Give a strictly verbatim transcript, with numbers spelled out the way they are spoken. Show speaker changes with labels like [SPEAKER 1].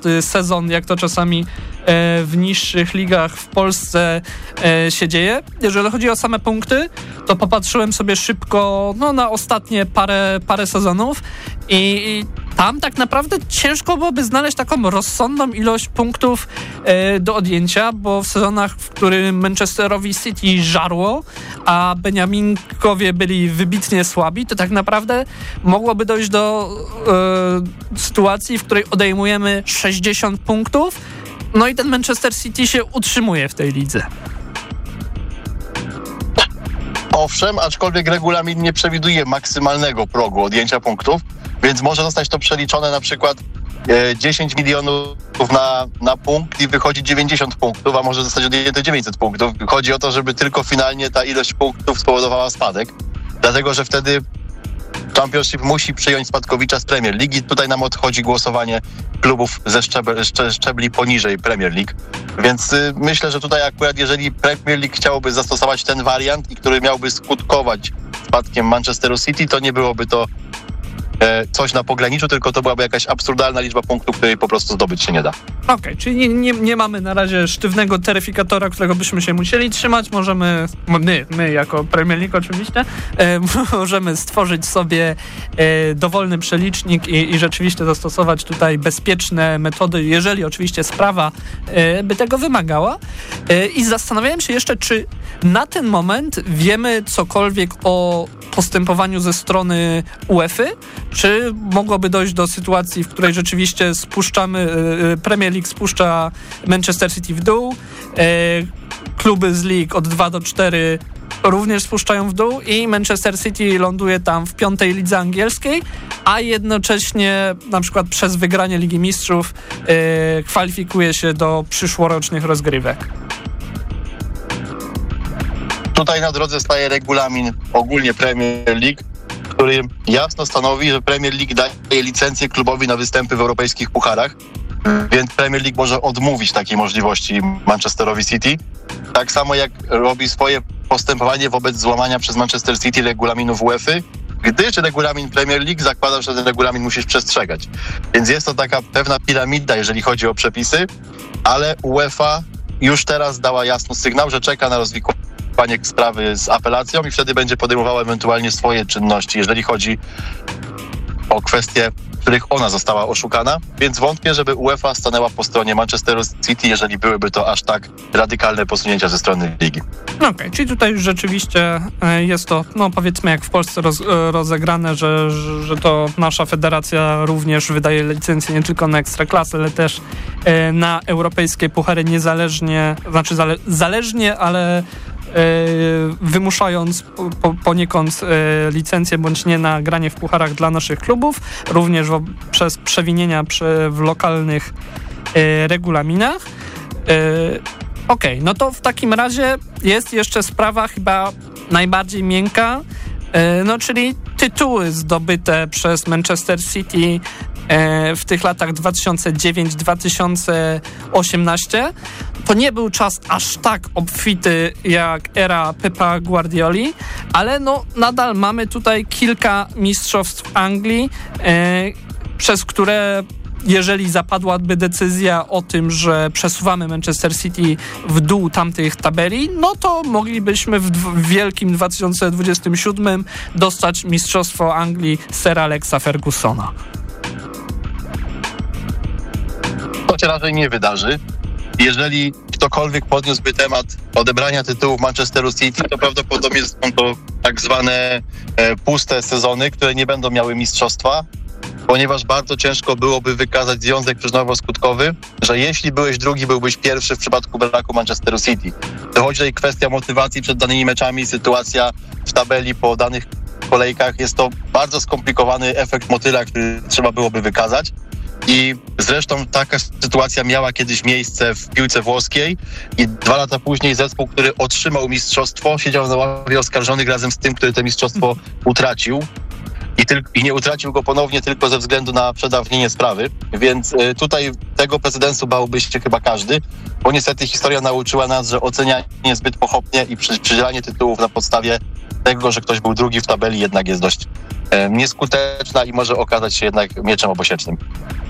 [SPEAKER 1] prosty sezon, jak to czasami w niższych ligach w Polsce się dzieje. Jeżeli chodzi o same punkty, to popatrzyłem sobie szybko no, na ostatnie parę, parę sezonów i tam tak naprawdę ciężko byłoby znaleźć taką rozsądną ilość punktów e, do odjęcia, bo w sezonach, w którym Manchesterowi City żarło, a Beniaminkowie byli wybitnie słabi, to tak naprawdę mogłoby dojść do e, sytuacji, w której odejmujemy sześćdziesiąt punktów, no i ten Manchester City się utrzymuje w tej lidze.
[SPEAKER 2] Owszem, aczkolwiek regulamin nie przewiduje maksymalnego progu odjęcia punktów, więc może zostać to przeliczone na przykład e, dziesięć milionów na, na punkt i wychodzi dziewięćdziesiąt punktów, a może zostać odjęte dziewięćset punktów. Chodzi o to, żeby tylko finalnie ta ilość punktów spowodowała spadek, dlatego że wtedy Championship musi przyjąć spadkowicza z Premier League i tutaj nam odchodzi głosowanie klubów ze szczebli, szczebli poniżej Premier League. Więc y, myślę, że tutaj akurat jeżeli Premier League chciałoby zastosować ten wariant i który miałby skutkować spadkiem Manchesteru City, to nie byłoby to e, coś na pograniczu, tylko to byłaby jakaś absurdalna liczba punktów, której po prostu zdobyć się nie da.
[SPEAKER 1] Okej, okay, czyli nie, nie, nie mamy na razie sztywnego taryfikatora, którego byśmy się musieli trzymać. Możemy, my, my jako Premier League oczywiście, e, możemy stworzyć sobie e, dowolny przelicznik i, i rzeczywiście zastosować tutaj bezpieczne metody, jeżeli oczywiście sprawa e, by tego wymagała. E, I zastanawiałem się jeszcze, czy na ten moment wiemy cokolwiek o postępowaniu ze strony UEFA, czy mogłoby dojść do sytuacji, w której rzeczywiście spuszczamy, e, Premier League spuszcza Manchester City w dół, e, kluby z lig od dwa do cztery również spuszczają w dół i Manchester City ląduje tam w piątej lidze angielskiej, a jednocześnie na przykład przez wygranie Ligi Mistrzów e, kwalifikuje się do przyszłorocznych rozgrywek.
[SPEAKER 2] Tutaj na drodze staje regulamin ogólnie Premier League, który jasno stanowi, że Premier League daje licencję klubowi na występy w europejskich pucharach, więc Premier League może odmówić takiej możliwości Manchesterowi City. Tak samo jak robi swoje postępowanie wobec złamania przez Manchester City regulaminów UEFA, gdyż regulamin Premier League zakłada, że ten regulamin musisz przestrzegać. Więc jest to taka pewna piramida, jeżeli chodzi o przepisy, ale UEFA już teraz dała jasny sygnał, że czeka na rozwikłanie sprawy z apelacją i wtedy będzie podejmowała ewentualnie swoje czynności, jeżeli chodzi o kwestie, w których ona została oszukana, więc wątpię, żeby UEFA stanęła po stronie Manchesteru City, jeżeli byłyby to aż tak radykalne posunięcia ze strony ligi.
[SPEAKER 1] Okej, okay, czyli tutaj już rzeczywiście jest to, no powiedzmy jak w Polsce roz, rozegrane, że, że to nasza federacja również wydaje licencję nie tylko na Ekstraklasy, ale też na europejskie puchary niezależnie, znaczy zale, zależnie, ale wymuszając po, poniekąd licencję bądź nie na granie w pucharach dla naszych klubów, również w, przez przewinienia przy, w lokalnych e, regulaminach. E, Okej, okay, no to w takim razie jest jeszcze sprawa chyba najbardziej miękka, e, no czyli tytuły zdobyte przez Manchester City w tych latach dwa tysiące dziewiąty do dwa tysiące osiemnastego. To nie był czas aż tak obfity jak era Pepa Guardioli, ale no nadal mamy tutaj kilka mistrzostw Anglii, e, przez które jeżeli zapadłaby decyzja o tym, że przesuwamy Manchester City w dół tamtych tabeli, no to moglibyśmy w, d- w wielkim dwa tysiące dwudziestym siódmym dostać mistrzostwo Anglii Sir Alexa Fergusona.
[SPEAKER 2] To się raczej nie wydarzy. Jeżeli ktokolwiek podniósłby temat odebrania tytułów Manchesteru City, to prawdopodobnie są to tak zwane e, puste sezony, które nie będą miały mistrzostwa, ponieważ bardzo ciężko byłoby wykazać związek przyczynowo-skutkowy, że jeśli byłeś drugi, byłbyś pierwszy w przypadku braku Manchesteru City. Dochodzi tutaj kwestia motywacji przed danymi meczami, sytuacja w tabeli po danych kolejkach. Jest to bardzo skomplikowany efekt motyla, który trzeba byłoby wykazać. I zresztą taka sytuacja miała kiedyś miejsce w piłce włoskiej i dwa lata później zespół, który otrzymał mistrzostwo, siedział na ławie oskarżonych razem z tym, który to mistrzostwo utracił. I, tylko, I nie utracił go ponownie tylko ze względu na przedawnienie sprawy, więc y, tutaj tego precedensu bałby się chyba każdy, bo niestety historia nauczyła nas, że ocenianie zbyt pochopnie i przy, przydzielanie tytułów na podstawie tego, że ktoś był drugi w tabeli, jednak jest dość y, nieskuteczna i może okazać się jednak mieczem obosiecznym.